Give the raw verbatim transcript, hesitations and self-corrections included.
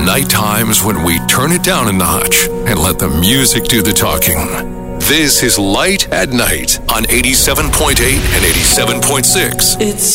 night times when we turn it down a notch and let the music do the talking. This is Light at Night on eighty-seven point eight and eighty-seven point six. It's